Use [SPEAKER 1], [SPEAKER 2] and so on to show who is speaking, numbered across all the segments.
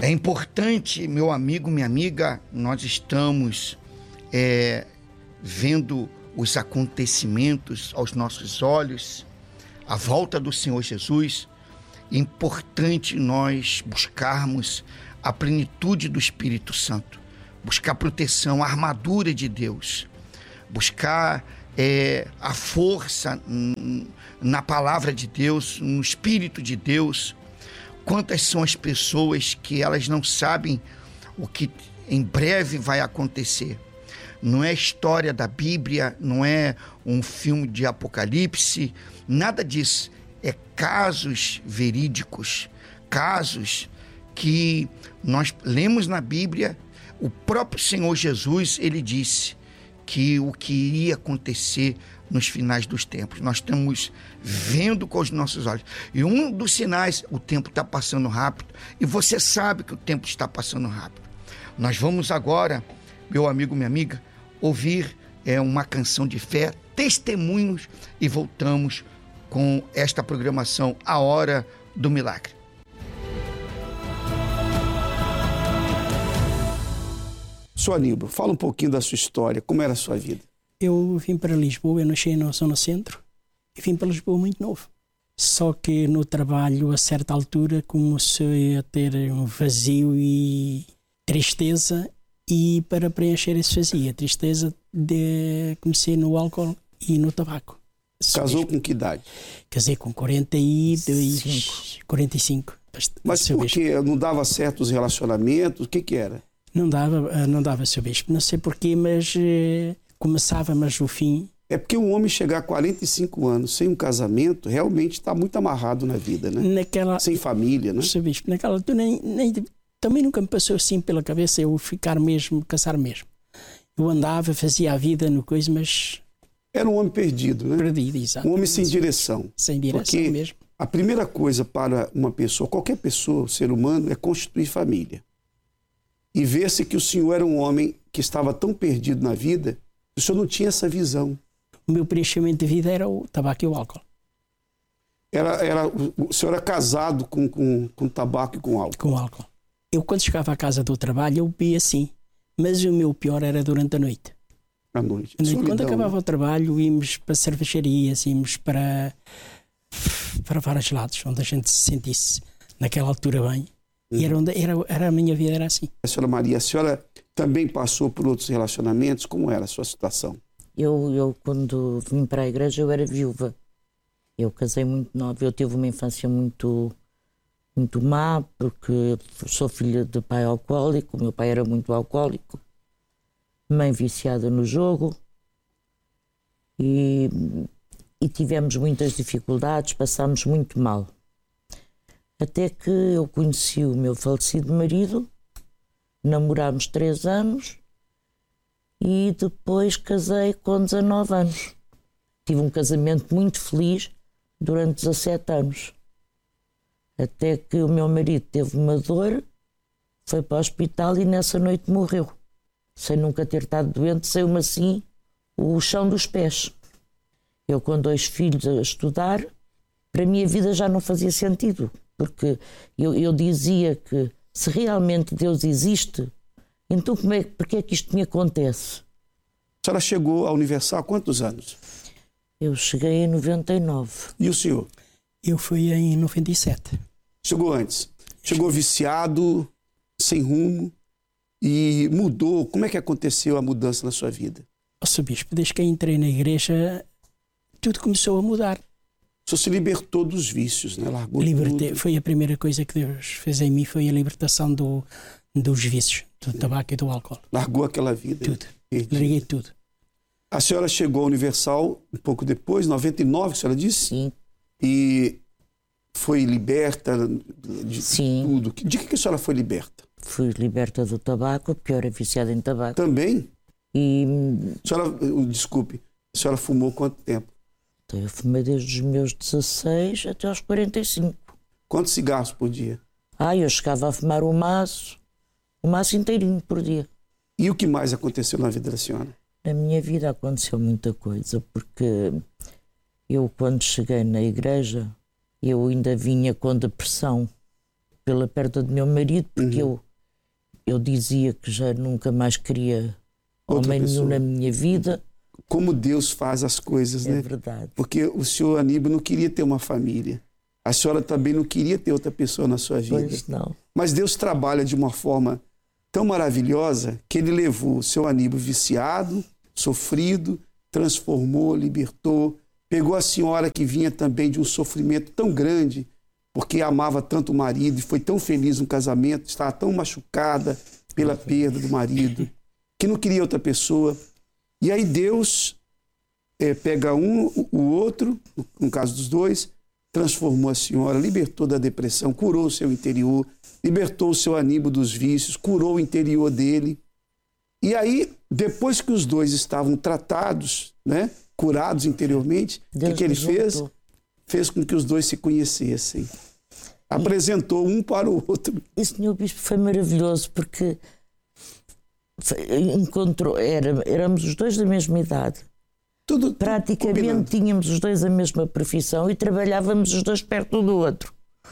[SPEAKER 1] É importante, meu amigo, minha amiga, nós estamos vendo os acontecimentos aos nossos olhos, a volta do Senhor Jesus. É importante nós buscarmos a plenitude do Espírito Santo, buscar proteção, a armadura de Deus, buscar a força na palavra de Deus, no Espírito de Deus. Quantas são as pessoas que elas não sabem o que em breve vai acontecer? Não é história da Bíblia, não é um filme de Apocalipse, nada disso. É casos verídicos, casos que nós lemos na Bíblia. O próprio Senhor Jesus, ele disse que o que iria acontecer nos finais dos tempos. Nós estamos vendo com os nossos olhos. E um dos sinais, o tempo está passando rápido, e você sabe que o tempo está passando rápido. Nós vamos agora, meu amigo, minha amiga, ouvir uma canção de fé, testemunhos, e voltamos com esta programação, A Hora do Milagre.
[SPEAKER 2] Sr. Aníbal, fala um pouquinho da sua história, como era a sua vida?
[SPEAKER 3] Eu vim para Lisboa, eu nasci na zona centro e vim para Lisboa muito novo. Só que no trabalho, a certa altura, comecei a ter um vazio e tristeza, e para preencher esse vazio, a tristeza, comecei no álcool e no tabaco.
[SPEAKER 2] Casou com que idade?
[SPEAKER 3] Casei com 45.
[SPEAKER 2] Mas por quê? Não dava certos relacionamentos? O que era?
[SPEAKER 3] Não dava, Sr. Bispo. Não sei porquê, mas começava, mas o fim...
[SPEAKER 2] É porque um homem chegar a 45 anos sem um casamento, realmente está muito amarrado na vida, né? Sem família, né?
[SPEAKER 3] Sr. Bispo, naquela altura também nunca me passou assim pela cabeça eu casar mesmo. Eu andava, fazia a vida no coisa, mas...
[SPEAKER 2] Era um homem perdido, né?
[SPEAKER 3] Perdido, exato.
[SPEAKER 2] Um homem sem direção.
[SPEAKER 3] Sem direção
[SPEAKER 2] porque
[SPEAKER 3] mesmo.
[SPEAKER 2] A primeira coisa para uma pessoa, qualquer pessoa, ser humano, é constituir família. E ver-se que o senhor era um homem que estava tão perdido na vida, o senhor não tinha essa visão.
[SPEAKER 3] O meu preenchimento de vida era o tabaco e o álcool.
[SPEAKER 2] O senhor era casado com tabaco e com álcool?
[SPEAKER 3] Com álcool. Eu, quando chegava à casa do trabalho, eu bebia sim. Mas o meu pior era durante a noite.
[SPEAKER 2] À noite.
[SPEAKER 3] Quando acabava o trabalho, íamos para cervejarias, íamos para vários lados, onde a gente se sentisse naquela altura bem. E era a minha vida, era assim.
[SPEAKER 2] A senhora Maria, a senhora também passou por outros relacionamentos? Como era a sua situação?
[SPEAKER 4] Eu quando vim para a igreja, eu era viúva. Eu casei muito nova, eu tive uma infância muito má, porque sou filha de pai alcoólico, meu pai era muito alcoólico, mãe viciada no jogo, e tivemos muitas dificuldades, passámos muito mal. Até que eu conheci o meu falecido marido, namorámos 3 anos e depois casei com 19 anos. Tive um casamento muito feliz durante 17 anos. Até que o meu marido teve uma dor, foi para o hospital e nessa noite morreu. Sem nunca ter estado doente, saiu-me assim o chão dos pés. Eu com 2 filhos a estudar, para mim a vida já não fazia sentido. Porque eu dizia que se realmente Deus existe, então porque é que isto me acontece?
[SPEAKER 2] A senhora chegou à Universal há quantos anos?
[SPEAKER 4] Eu cheguei em 99.
[SPEAKER 2] E o senhor?
[SPEAKER 3] Eu fui em 97.
[SPEAKER 2] Chegou antes? Chegou viciado, sem rumo e mudou. Como é que aconteceu a mudança na sua vida?
[SPEAKER 3] Sr. Bispo, desde que entrei na igreja, tudo começou a mudar.
[SPEAKER 2] O senhor se libertou dos vícios, né? Largou tudo.
[SPEAKER 3] Foi a primeira coisa que Deus fez em mim, foi a libertação dos vícios, do tabaco e do álcool.
[SPEAKER 2] Largou aquela vida?
[SPEAKER 3] Tudo. Larguei tudo.
[SPEAKER 2] A senhora chegou à Universal um pouco depois, 99, que a senhora disse?
[SPEAKER 4] Sim.
[SPEAKER 2] E foi liberta de
[SPEAKER 4] Sim.
[SPEAKER 2] tudo. De que a senhora foi liberta?
[SPEAKER 4] Fui liberta do tabaco, porque eu era viciada em tabaco.
[SPEAKER 2] Também?
[SPEAKER 4] E...
[SPEAKER 2] Desculpe, a senhora fumou quanto tempo?
[SPEAKER 4] Então, eu fumei desde os meus 16 até aos 45.
[SPEAKER 2] Quantos cigarros por dia?
[SPEAKER 4] Eu chegava a fumar um maço inteirinho por dia.
[SPEAKER 2] E o que mais aconteceu na vida da senhora?
[SPEAKER 4] Na minha vida aconteceu muita coisa, porque eu, quando cheguei na igreja, eu ainda vinha com depressão. pela perda do meu marido, porque eu dizia que já nunca mais queria homem nenhum na minha vida.
[SPEAKER 2] Como Deus faz as coisas, né?
[SPEAKER 4] É verdade.
[SPEAKER 2] Porque o senhor Aníbal não queria ter uma família. A senhora também não queria ter outra pessoa na sua vida.
[SPEAKER 4] Pois não.
[SPEAKER 2] Mas Deus trabalha de uma forma tão maravilhosa que ele levou o seu Aníbal viciado, sofrido, transformou, libertou, pegou a senhora que vinha também de um sofrimento tão grande, porque amava tanto o marido e foi tão feliz no casamento, estava tão machucada pela perda do marido, que não queria outra pessoa. E aí Deus pega o outro, no caso dos dois, transformou a senhora, libertou da depressão, curou o seu interior, libertou o seu Aníbal dos vícios, curou o interior dele. E aí, depois que os dois estavam tratados, né, curados interiormente, o que ele fez? Fez com que os dois se conhecessem. Apresentou um para o outro.
[SPEAKER 4] E, senhor Bispo, foi maravilhoso, porque éramos os dois da mesma idade. Praticamente combinado. Tínhamos os dois a mesma profissão e trabalhávamos os dois perto um do outro.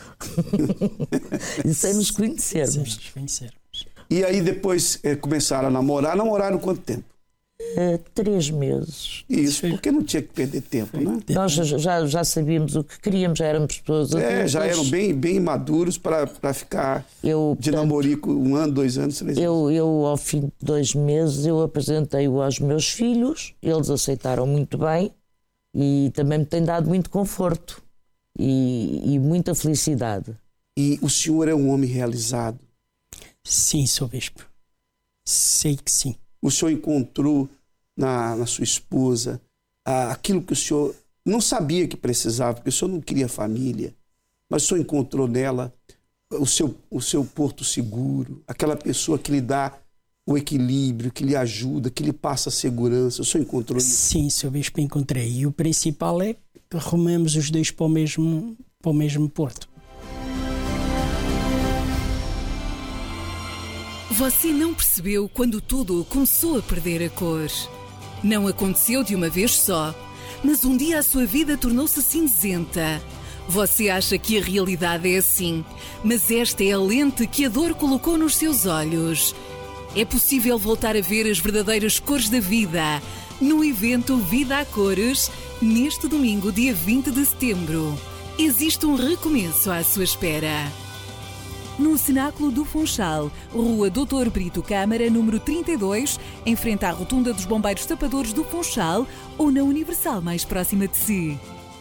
[SPEAKER 4] E sem nos conhecermos.
[SPEAKER 2] E aí depois começaram a namorar. Namoraram quanto tempo?
[SPEAKER 4] 3 meses.
[SPEAKER 2] Isso, porque não tinha que perder tempo, né?
[SPEAKER 4] Nós já sabíamos o que queríamos, já éramos pessoas adultas.
[SPEAKER 2] Já eram bem maduros para ficar de namorico 1 ano, 2 anos, 3 anos.
[SPEAKER 4] Eu, ao fim de 2 meses, eu apresentei-o aos meus filhos, eles aceitaram muito bem e também me tem dado muito conforto e muita felicidade.
[SPEAKER 2] E o senhor é um homem realizado?
[SPEAKER 3] Sim, Sr. Bispo. Sei que sim.
[SPEAKER 2] O senhor encontrou na sua esposa aquilo que o senhor não sabia que precisava, porque o senhor não queria família, mas o senhor encontrou nela o seu porto seguro, aquela pessoa que lhe dá o equilíbrio, que lhe ajuda, que lhe passa a segurança. O senhor encontrou isso?
[SPEAKER 3] Sim, Sr. Bispo, encontrei. E o principal é que rumamos os dois para o mesmo porto.
[SPEAKER 5] Você não percebeu quando tudo começou a perder a cor. Não aconteceu de uma vez só, mas um dia a sua vida tornou-se cinzenta. Você acha que a realidade é assim, mas esta é a lente que a dor colocou nos seus olhos. É possível voltar a ver as verdadeiras cores da vida no evento Vida a Cores, neste domingo, dia 20 de setembro. Existe um recomeço à sua espera. No Cenáculo do Funchal, Rua Dr. Brito Câmara, número 32, em frente à Rotunda dos Bombeiros Tapadores do Funchal, ou na Universal mais próxima de si.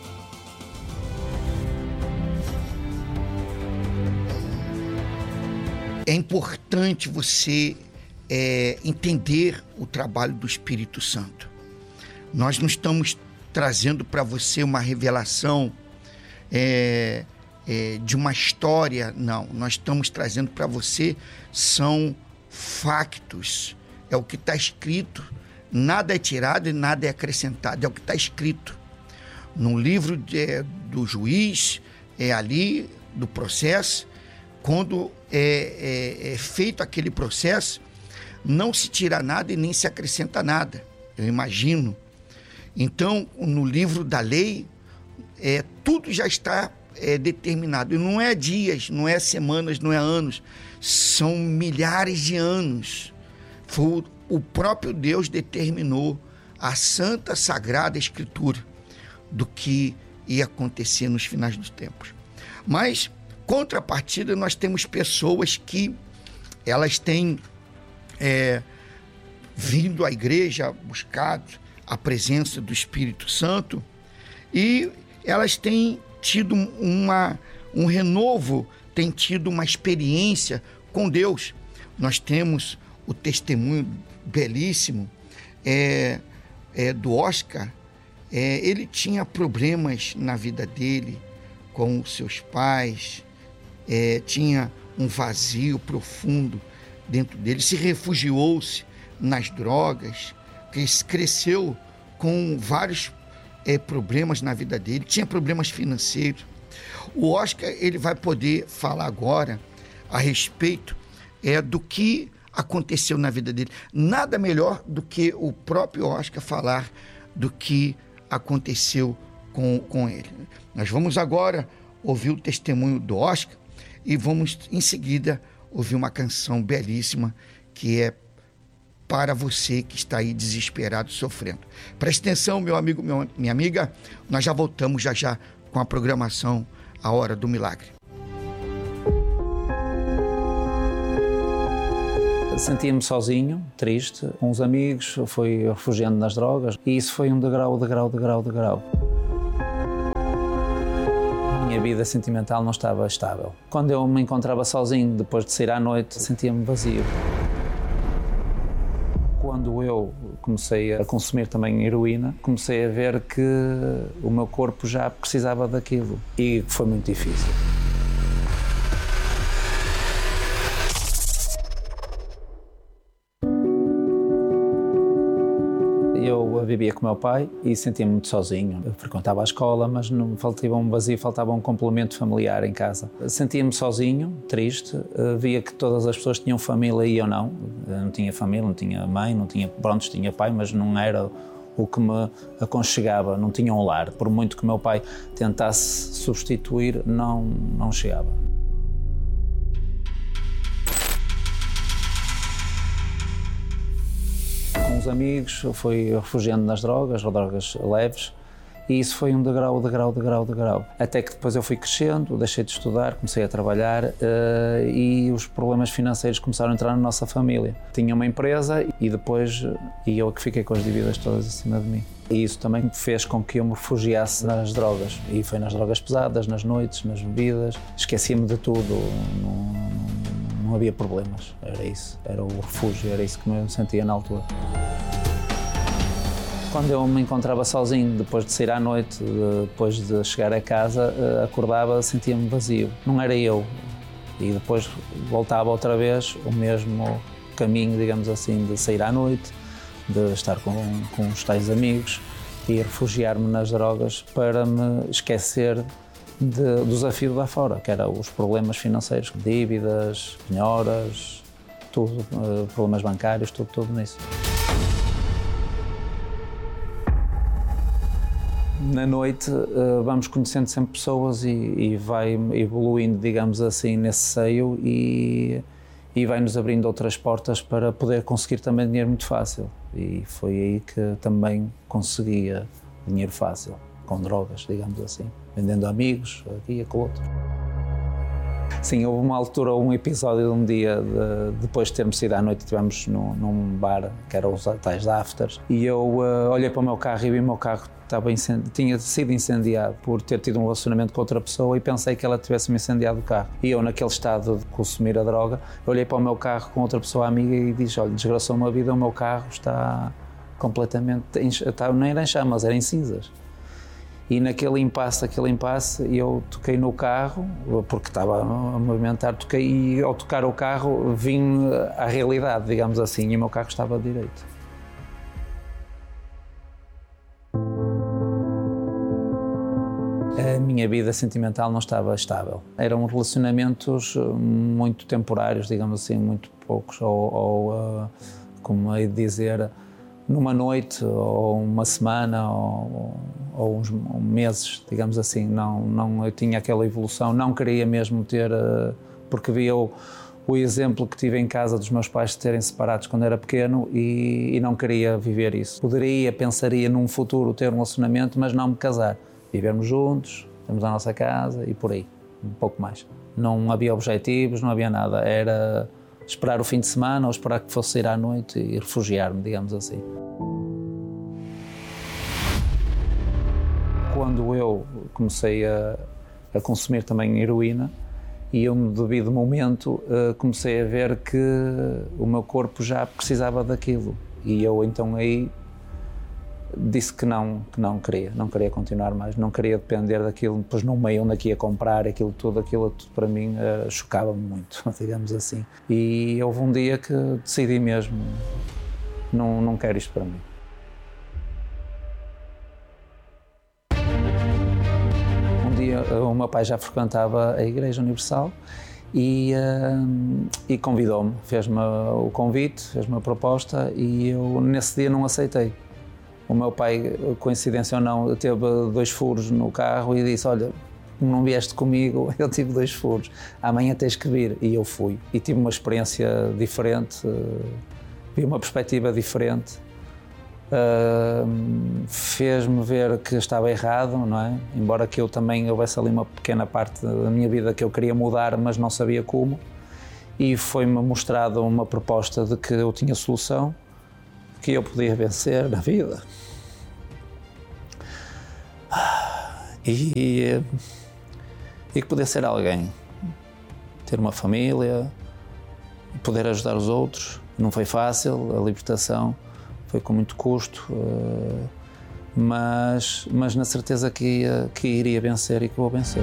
[SPEAKER 1] É importante você entender o trabalho do Espírito Santo. Nós não estamos trazendo para você uma revelação de uma história, não. Nós estamos trazendo para você, são factos. É o que está escrito. Nada é tirado e nada é acrescentado. É o que está escrito. No livro do juiz, ali, do processo, quando é feito aquele processo, não se tira nada e nem se acrescenta nada, eu imagino. Então, no livro da lei, tudo já está determinado. E não é dias, não é semanas, não é anos, são milhares de anos. O próprio Deus determinou a santa, sagrada Escritura do que ia acontecer nos finais dos tempos. Mas, contrapartida, nós temos pessoas que elas têm vindo à igreja, buscado a presença do Espírito Santo, e elas têm tido um renovo, têm tido uma experiência com Deus. Nós temos o testemunho belíssimo do Oscar. Ele tinha problemas na vida dele com os seus pais, tinha um vazio profundo dentro dele, se refugiou-se nas drogas, cresceu com vários problemas na vida dele, tinha problemas financeiros. O Oscar, ele vai poder falar agora a respeito do que aconteceu na vida dele. Nada melhor do que o próprio Oscar falar do que aconteceu com ele. Nós vamos agora ouvir o testemunho do Oscar e vamos em seguida ouvir uma canção belíssima que é para você que está aí desesperado, sofrendo. Preste atenção, meu amigo, minha amiga, nós já voltamos já com a programação A Hora do Milagre.
[SPEAKER 6] Sentia-me sozinho, triste, com os amigos, fui refugiando nas drogas e isso foi um degrau. A minha vida sentimental não estava estável. Quando eu me encontrava sozinho, depois de sair à noite, sentia-me vazio. Quando eu comecei a consumir também heroína, comecei a ver que o meu corpo já precisava daquilo e foi muito difícil. Eu vivia com o meu pai e sentia-me muito sozinho. Eu frequentava a escola, mas não faltava um vazio, faltava um complemento familiar em casa. Sentia-me sozinho, triste, via que todas as pessoas tinham família e eu não. Eu não tinha família, não tinha mãe, tinha pai, mas não era o que me aconchegava, não tinha um lar. Por muito que o meu pai tentasse substituir, não chegava. Com os amigos, fui refugiando nas drogas leves, e isso foi um degrau. Até que depois eu fui crescendo, deixei de estudar, comecei a trabalhar e os problemas financeiros começaram a entrar na nossa família. Tinha uma empresa e depois eu que fiquei com as dívidas todas em cima de mim. E isso também fez com que eu me refugiasse nas drogas. E foi nas drogas pesadas, nas noites, nas bebidas. Esquecia-me de tudo. Não havia problemas, era isso, era o refúgio, era isso que eu sentia na altura. Quando eu me encontrava sozinho, depois de sair à noite, depois de chegar a casa, acordava, sentia-me vazio, não era eu. E depois voltava outra vez o mesmo caminho, digamos assim, de sair à noite, de estar com os tais amigos e refugiar-me nas drogas para me esquecer do desafio lá fora, que eram os problemas financeiros, dívidas, penhoras, tudo, problemas bancários, tudo nisso. Na noite vamos conhecendo sempre pessoas e vai evoluindo, digamos assim, nesse seio e vai-nos abrindo outras portas para poder conseguir também dinheiro muito fácil. E foi aí que também conseguia dinheiro fácil, com drogas, digamos assim. Vendendo amigos, aqui e com outro. Sim, houve uma altura, um episódio de um dia, depois de termos saído à noite, estivemos num bar, que eram os tais afters, e eu olhei para o meu carro e vi o meu carro tinha sido incendiado por ter tido um relacionamento com outra pessoa e pensei que ela tivesse-me incendiado o carro. E eu, naquele estado de consumir a droga, olhei para o meu carro com outra pessoa amiga e disse, olha, desgraçou-me a vida, o meu carro está completamente, não era em chamas, era em cinzas. E naquele impasse, eu toquei no carro, porque estava a movimentar, e ao tocar o carro vim à realidade, digamos assim, e o meu carro estava direito. A minha vida sentimental não estava estável. Eram relacionamentos muito temporários, digamos assim, muito poucos, ou como hei de dizer, numa noite, ou uma semana, ou uns meses, digamos assim. Eu tinha aquela evolução, não queria mesmo ter, porque via o exemplo que tive em casa dos meus pais de terem separados quando era pequeno e não queria viver isso. Pensaria num futuro ter um relacionamento, mas não me casar. Vivermos juntos, temos a nossa casa e por aí, um pouco mais. Não havia objetivos, não havia nada, era esperar o fim de semana ou esperar que fosse sair à noite e refugiar-me, digamos assim. Quando eu comecei a consumir também heroína e eu, no devido momento, comecei a ver que o meu corpo já precisava daquilo e eu então aí disse que não queria continuar mais, não queria depender daquilo, depois no meio onde aqui ia comprar aquilo tudo para mim chocava-me muito, digamos assim. E houve um dia que decidi mesmo, não quero isto para mim. Um dia o meu pai já frequentava a Igreja Universal e convidou-me, fez-me o convite, fez-me a proposta e eu nesse dia não aceitei. O meu pai, coincidência ou não, teve 2 furos no carro e disse, olha, não vieste comigo, eu tive 2 furos, amanhã tens que vir. E eu fui. E tive uma experiência diferente, vi uma perspectiva diferente, fez-me ver que estava errado, não é? Embora que eu também houvesse ali uma pequena parte da minha vida que eu queria mudar, mas não sabia como. E foi-me mostrada uma proposta de que eu tinha solução, que eu podia vencer na vida. E que poder ser alguém, ter uma família, poder ajudar os outros. Não foi fácil, a libertação foi com muito custo, mas na certeza que iria vencer e que vou vencer.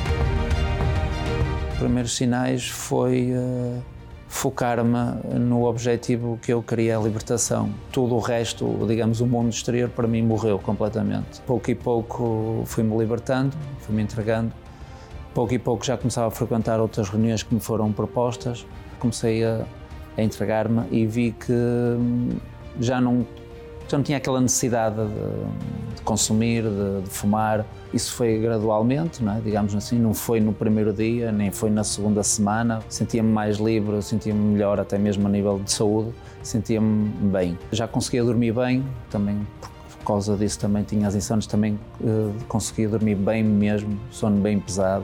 [SPEAKER 6] Os primeiros sinais foi focar-me no objetivo que eu queria, a libertação. Tudo o resto, digamos, o mundo exterior, para mim morreu completamente. Pouco e pouco fui-me libertando, fui-me entregando. Pouco e pouco já começava a frequentar outras reuniões que me foram propostas. Comecei a entregar-me e vi que já não tinha aquela necessidade de consumir, de fumar. Isso foi gradualmente, não é? Digamos assim, não foi no primeiro dia, nem foi na segunda semana. Sentia-me mais livre, sentia-me melhor, até mesmo a nível de saúde, sentia-me bem. Já conseguia dormir bem, também por causa disso também tinha as insónias, também conseguia dormir bem mesmo, sono bem pesado.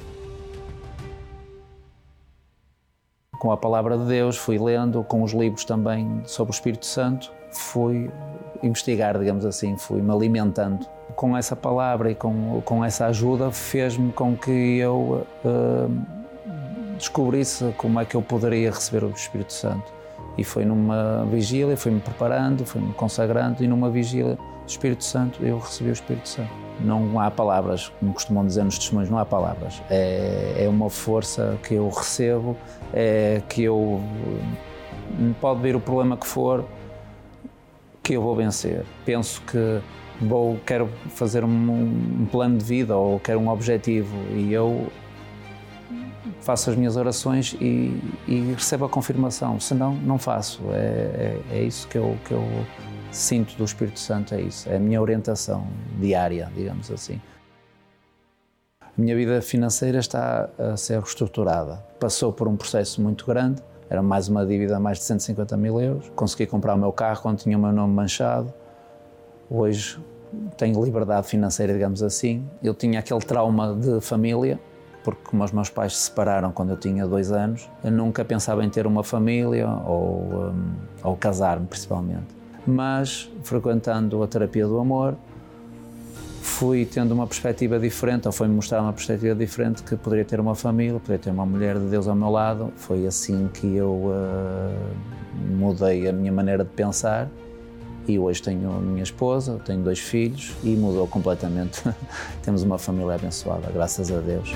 [SPEAKER 6] Com a Palavra de Deus, fui lendo, com os livros também sobre o Espírito Santo, fui investigar, digamos assim, fui-me alimentando. Com essa palavra e com essa ajuda fez-me com que eu descobrisse como é que eu poderia receber o Espírito Santo. E foi numa vigília, fui-me preparando, fui-me consagrando e numa vigília do Espírito Santo eu recebi o Espírito Santo. Não há palavras, como costumam dizer nos testemunhos, não há palavras. É uma força que eu recebo, que eu, pode vir o problema que for, que eu vou vencer. Penso que quero fazer um plano de vida ou quero um objetivo e eu faço as minhas orações e recebo a confirmação, senão não faço. É isso que eu sinto do Espírito Santo, é isso, é a minha orientação diária, digamos assim. A minha vida financeira está a ser reestruturada. Passou por um processo muito grande, era mais uma dívida de mais de 150 mil euros. Consegui comprar o meu carro quando tinha o meu nome manchado. Hoje tenho liberdade financeira, digamos assim. Eu tinha aquele trauma de família, porque como os meus pais se separaram quando eu tinha 2 anos, eu nunca pensava em ter uma família ou casar-me, principalmente. Mas, frequentando a terapia do amor, fui tendo uma perspectiva diferente, ou foi-me mostrar uma perspectiva diferente, que poderia ter uma família, poderia ter uma mulher de Deus ao meu lado. Foi assim que eu mudei a minha maneira de pensar e hoje tenho a minha esposa, tenho 2 filhos e mudou completamente. Temos uma família abençoada, graças a Deus.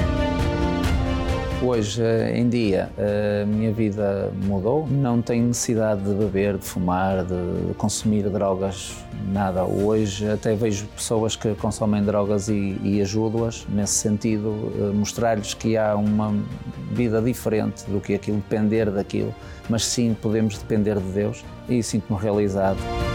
[SPEAKER 6] Hoje em dia a minha vida mudou, não tenho necessidade de beber, de fumar, de consumir drogas, nada. Hoje até vejo pessoas que consomem drogas e ajudo-as nesse sentido, mostrar-lhes que há uma vida diferente do que aquilo, depender daquilo, mas sim podemos depender de Deus e sinto-me realizado.